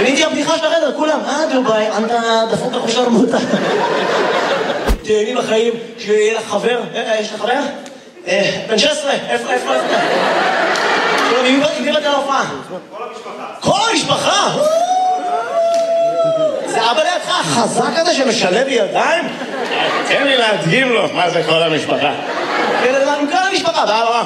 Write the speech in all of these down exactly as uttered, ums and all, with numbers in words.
קניתי הבדיחה של החדר, כולם, אה דוביי, אתה דפוק החושר מותה. תהני בחיים, שיהיה לך חבר, יש לך חבר? בן שש עשרה, איפה, איפה, איפה? מי באת להופעה? כל המשפחה. כל המשפחה? זה אבא לידך החזק הזה שמשלב ידיים? תן לי להדגים לו מה זה כל המשפחה. עם כל המשפחה, באבא.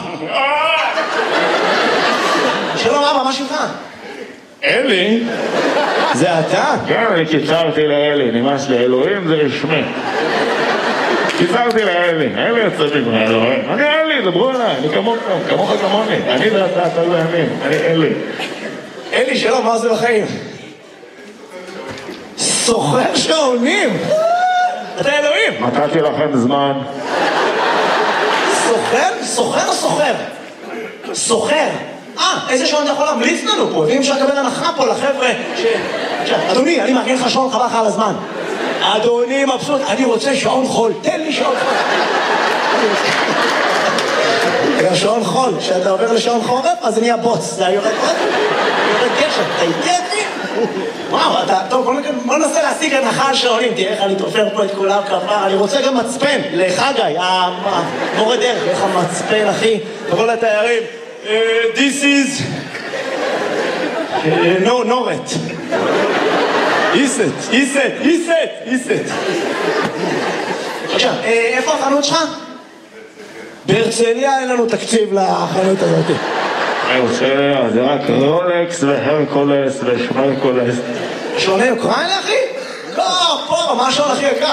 שלום אבא, מה שלך? אלי? זה אתה? כן, אני קיצרתי לאלי, נמאס לי, אלוהים זה רשמי. קיצרתי לאלי, אלי יצא מגמר, אלוהים. אני אלי, דברו עליי, אני כמוך, כמוך כמוני. אני ואתה, אתה ואני, אני אלי. אלי, שלום, מה זה בחיים? סוחר שעונים! אתה אלוהים! נתתי לכם זמן. סוחר? סוחר או סוחר? סוחר. אה, איזה שעון אתה יכול להמליץ לנו פה? ואם אפשר לקבל הנחה פה לחבר'ה ש... אדוני, אני מארגן לך שעון, חבל לך על הזמן. אדוני מבסוט, אני רוצה שעון חול, תן לי שעון חול. שעון חול, כשאתה עובר לשעון חורף, אז זה נהיה בוץ, זה יורד עוד, יורד גשם, אתה איתי אותי? וואו, אתה, טוב, בוא ננסה להשיג הנחה על שעונים, תראה איך אני תופר פה את כולם כפר, אני רוצה גם מצפן, לחגי, המורה דרך, איך המצפן, אחי, תבוא לתיירים, this is, no, נורת. איסט, איסט, איסט, איסט. עכשיו, איפה החנות שלך? בהרצליה אין לנו תקציב לחנות הזאת. בהרצליה, זה רק רולקס והרקולס ושמרקולס. שעוני אוקראינה, אחי? לא, פה, מה השעון הכי יקר?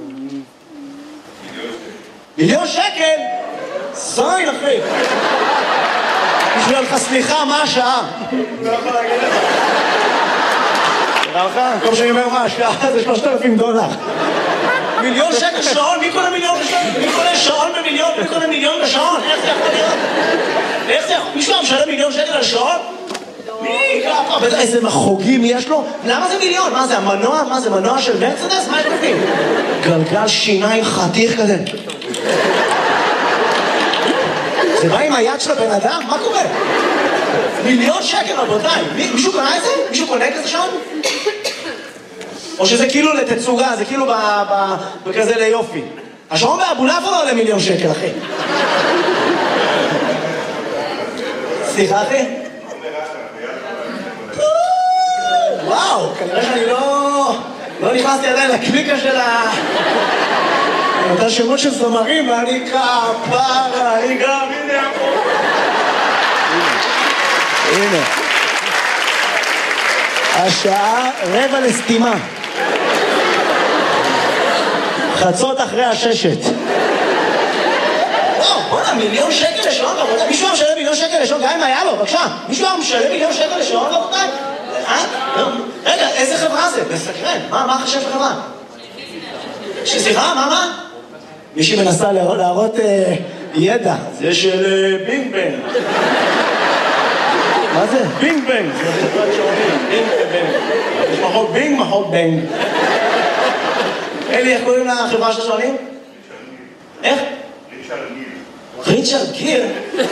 מיליון שקל? זין, אחי. בשביל לך סליחה, מה השעה? לא יכול להגיד לך. נראה לך? כל שאני אומר מה השעה זה שלושת אלפים דולר. מיליון שקל שעון? מי קונה מיליון בשעון? מי קונה שעון במיליון? מי קונה מיליון בשעון? איך זה יכול להיות? איך זה יכול? מישהו משלם מיליון שקל על שעון? מי? ככה? איזה מחוגים יש לו? למה זה מיליון? מה זה, המנוע? מה זה, מנוע של מרצדס? מה יש בפנים? גלגל שיניים חתיך כזה. זה בא עם היד של הבן אדם? מה קורה? מיליון שקל, רבותיי. מישהו קונה את זה? מישהו קונה כזה שעון? או שזה כאילו לתצוגה, זה כאילו בכזה ליופי. השעון באבולעפיה לא עולה מיליון שקל, אחי. סליחה, אחי? וואו, כנראה שאני לא... לא נכנסתי עדיין לקליקה של ה... אתה שמות של זמרים, ואני כפרה, אני גם, הנה פה. הנה. השעה רבע לסתימה. חצות אחרי הששת. וואו, בוא'נה, מיליון שקל לשעון, רבותיי. מישהו משלם מיליון שקל לשעון, גם אם היה לו, בבקשה. מישהו משלם מיליון שקל לשעון, רבותיי? אה? רגע, איזה חברה זה? בסקרן. מה, מה חשב חברה? סליחה, מה, מה? מישהי מנסה להראות ידע. זה של בינג בנג. מה זה? בינג בנג. זה חברת שעונים. בינג בנג. יש מחוק בינג, מחוק בנג. אלי, איך קוראים לחברה של השעונים? איך? ריצ'רד גיר. ריצ'רד גיר?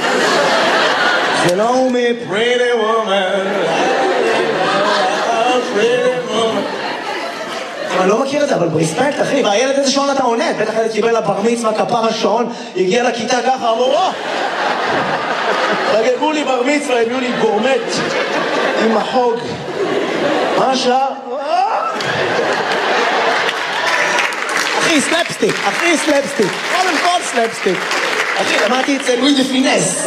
זה לא הוא מ-Pretty Woman. Pretty Woman. אני לא מכיר את זה, אבל ברספקט, אחי, והילד איזה שעון אתה עונד? בטח ילד קיבל לבר מצווה, כפר השעון, הגיע לכיתה ככה, אמרו, או! חגגו לי בר מצווה, הביאו לי גורמט עם החוג. מה השעה? אחי, סלפסטיק, אחי, סלפסטיק. קודם כל סלפסטיק. אחי, למדתי אצל לואי דה פינס.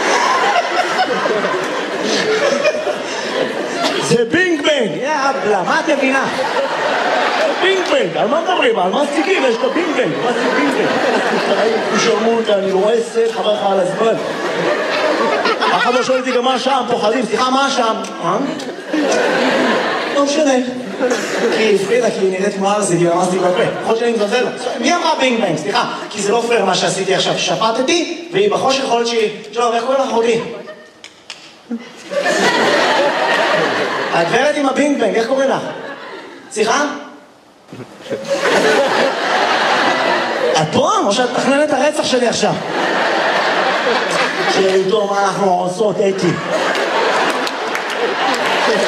זה בינג בנג, יאבלה, מה את מבינה? בינג בנג, על מה מדברים? על מה סטיקים? יש את הבינג בנג, מה זה בינג בנג? הוא שרמו אותה, אני לא רואה סט, חבר לך על הזמן. אף לא שואל אותי גם מה שם, פוחדים, סליחה, מה שם? לא משנה. כי הפרידה, כי היא נראית כמו ארזי, היא רמזתי בפה. יכול שאני מזלזל לה. מי אמרה בינג בנג? סליחה, כי זה לא פייר מה שעשיתי עכשיו. שפטתי, והיא בחושך יכול להיות שהיא... שלום, איך קוראים לך אחותי? הגברת עם הבינג בנג, איך קוראים לך? סליחה? את פה? או שאת תכננת הרצח שלי עכשיו? שידעו מה אנחנו עושות, אתי.